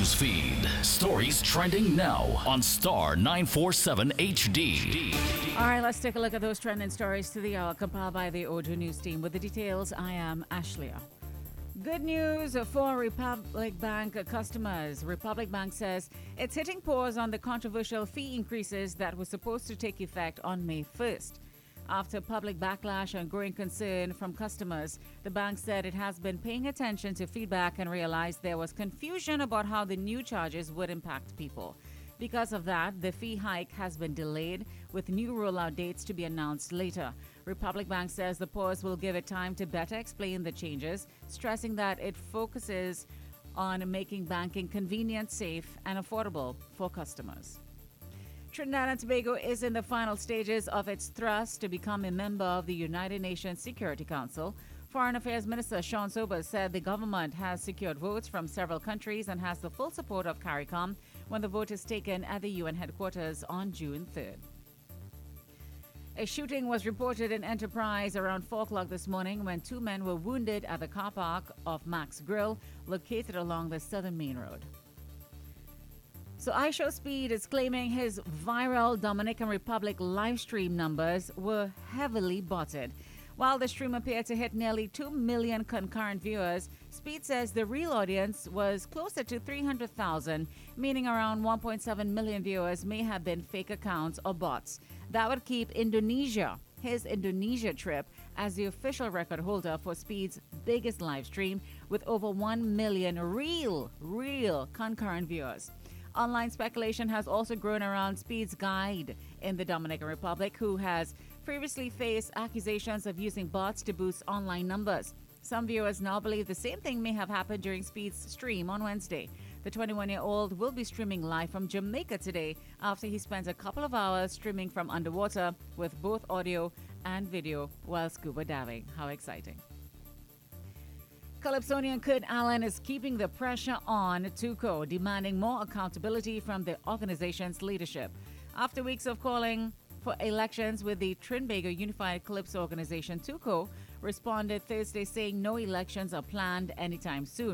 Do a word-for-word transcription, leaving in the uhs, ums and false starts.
news feed. Stories trending now on Star nine forty-seven H D. All right, let's take a look at those trending stories to the hour compiled by the Ojo News team. With the details, I am Ashleigh. Good news for Republic Bank customers. Republic Bank says it's hitting pause on the controversial fee increases that were supposed to take effect on May first. After public backlash and growing concern from customers, the bank said it has been paying attention to feedback and realized there was confusion about how the new charges would impact people. Because of that, the fee hike has been delayed, with new rollout dates to be announced later. Republic Bank says the pause will give it time to better explain the changes, stressing that it focuses on making banking convenient, safe, and affordable for customers. Trinidad and Tobago is in the final stages of its thrust to become a member of the United Nations Security Council. Foreign Affairs Minister Sean Sobers said the government has secured votes from several countries and has the full support of CARICOM when the vote is taken at the U N headquarters on June third. A shooting was reported in Enterprise around four o'clock this morning when two men were wounded at the car park of Max Grill, located along the Southern Main Road. So iShowSpeed is claiming his viral Dominican Republic live stream numbers were heavily botted. While the stream appeared to hit nearly two million concurrent viewers, Speed says the real audience was closer to three hundred thousand, meaning around one point seven million viewers may have been fake accounts or bots. That would keep Indonesia, his Indonesia trip, as the official record holder for Speed's biggest live stream with over one million real, real concurrent viewers. Online speculation has also grown around Speed's guide in the Dominican Republic, who has previously faced accusations of using bots to boost online numbers. Some viewers now believe the same thing may have happened during Speed's stream on Wednesday. The twenty-one-year-old will be streaming live from Jamaica today after he spent a couple of hours streaming from underwater with both audio and video while scuba diving. How exciting. Calypsonian Kurt Allen is keeping the pressure on TUCO, demanding more accountability from the organization's leadership. After weeks of calling for elections with the Trinbago Unified Calypso Organization, TUCO responded Thursday saying no elections are planned anytime soon.